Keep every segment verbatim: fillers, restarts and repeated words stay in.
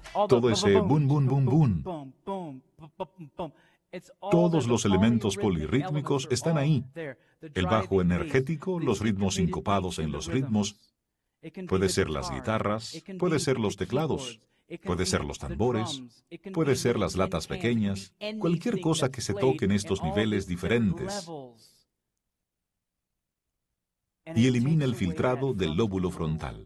todo ese boom, boom, boom, boom. Todos los elementos polirrítmicos están ahí. El bajo energético, los ritmos sincopados en los ritmos, puede ser las guitarras, puede ser los teclados, puede ser los tambores, puede ser las latas pequeñas, cualquier cosa que se toque en estos niveles diferentes. Y elimina el filtrado del lóbulo frontal.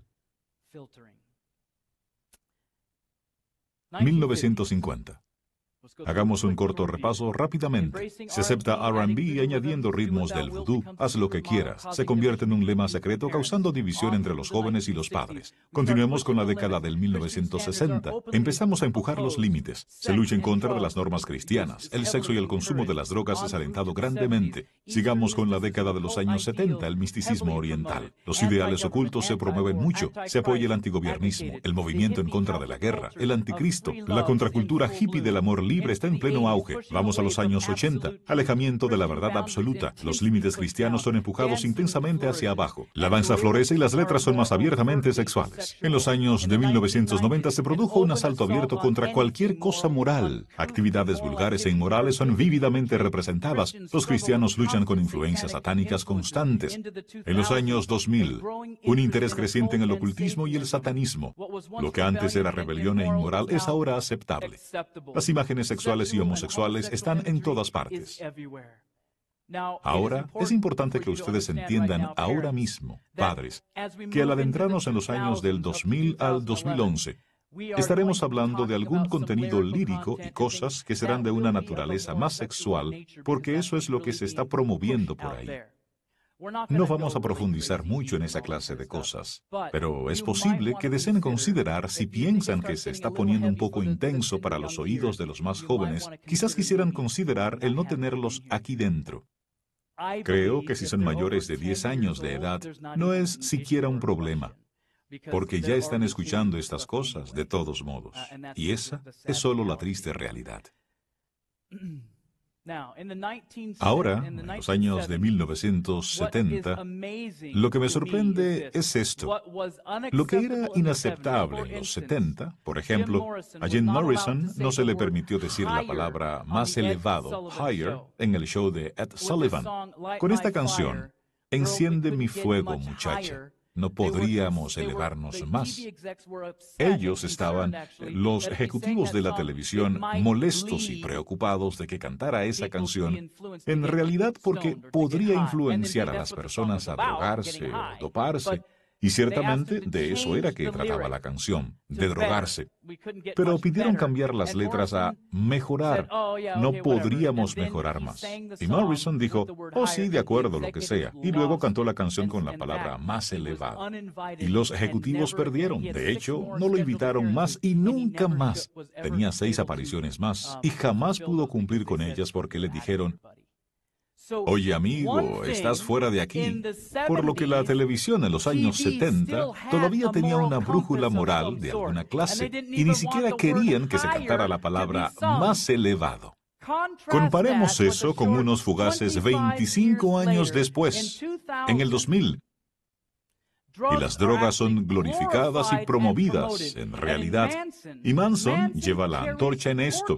mil novecientos cincuenta. Hagamos un corto repaso rápidamente. Se acepta R and B añadiendo ritmos del vudú. Haz lo que quieras. Se convierte en un lema secreto causando división entre los jóvenes y los padres. Continuemos con la década del mil novecientos sesenta. Empezamos a empujar los límites. Se lucha en contra de las normas cristianas. El sexo y el consumo de las drogas es alentado grandemente. Sigamos con la década de los años setenta, el misticismo oriental. Los ideales ocultos se promueven mucho. Se apoya el antigobiernismo, el movimiento en contra de la guerra, el anticristo, la contracultura hippie del amor libre está en pleno auge. Vamos a los años ochenta. Alejamiento de la verdad absoluta. Los límites cristianos son empujados intensamente hacia abajo. La danza florece y las letras son más abiertamente sexuales. En los años de mil novecientos noventa se produjo un asalto abierto contra cualquier cosa moral. Actividades vulgares e inmorales son vívidamente representadas. Los cristianos luchan con influencias satánicas constantes. En los años dos mil, un interés creciente en el ocultismo y el satanismo. Lo que antes era rebelión e inmoral es ahora aceptable. Las imágenes sexuales y homosexuales están en todas partes. Ahora, es importante que ustedes entiendan ahora mismo, padres, que al adentrarnos en los años del dos mil al dos mil once, estaremos hablando de algún contenido lírico y cosas que serán de una naturaleza más sexual, porque eso es lo que se está promoviendo por ahí. No vamos a profundizar mucho en esa clase de cosas, pero es posible que deseen considerar si piensan que se está poniendo un poco intenso para los oídos de los más jóvenes, quizás quisieran considerar el no tenerlos aquí dentro. Creo que si son mayores de diez años de edad, no es siquiera un problema, porque ya están escuchando estas cosas de todos modos, y esa es solo la triste realidad. Ahora, en los años de mil novecientos setenta, lo que me sorprende es esto. Lo que era inaceptable en los setenta, por ejemplo, a Jim Morrison no se le permitió decir la palabra más elevado, higher, en el show de Ed Sullivan. Con esta canción, Enciende mi fuego, muchacha. No podríamos elevarnos más. Ellos estaban, los ejecutivos de la televisión, molestos y preocupados de que cantara esa canción, en realidad porque podría influenciar a las personas a drogarse o doparse. Y ciertamente de eso era que trataba la canción, de drogarse. Pero pidieron cambiar las letras a mejorar. No podríamos mejorar más. Y Morrison dijo, oh sí, de acuerdo, lo que sea. Y luego cantó la canción con la palabra más elevado. Y los ejecutivos perdieron. De hecho, no lo invitaron más y nunca más. Tenía seis apariciones más y jamás pudo cumplir con ellas porque le dijeron, oye, amigo, estás fuera de aquí. Por lo que la televisión en los años setenta todavía tenía una brújula moral de alguna clase y ni siquiera querían que se cantara la palabra más elevado. Comparemos eso con unos fugaces veinticinco años después, en el dos mil. Y las drogas son glorificadas y promovidas, en realidad. Y Manson lleva la antorcha en esto,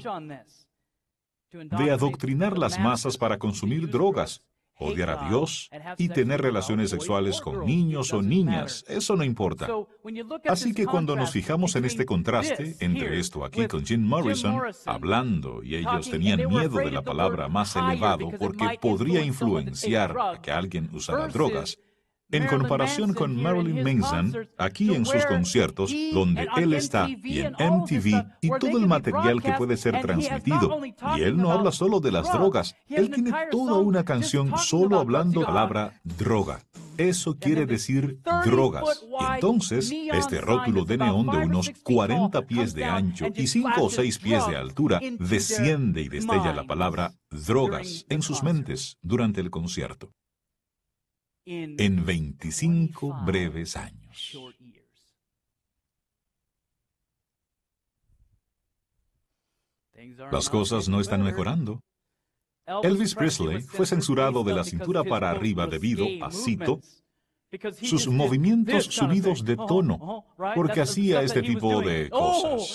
de adoctrinar las masas para consumir drogas, odiar a Dios y tener relaciones sexuales con niños o niñas. Eso no importa. Así que cuando nos fijamos en este contraste entre esto aquí con Jim Morrison, hablando, y ellos tenían miedo de la palabra más elevado porque podría influenciar a que alguien usara drogas, en comparación con Marilyn Manson, aquí en sus conciertos, donde él está, y en M T V, y todo el material que puede ser transmitido. Y él no habla solo de las drogas, él tiene toda una canción solo hablando la palabra droga. Eso quiere decir drogas. Y entonces, este rótulo de neón de unos cuarenta pies de ancho y cinco o seis pies de altura desciende y destella la palabra drogas en sus mentes durante el concierto. En veinticinco breves años. Las cosas no están mejorando. Elvis Presley fue censurado de la cintura para arriba debido a, cito, sus movimientos subidos de tono, porque hacía este tipo de cosas.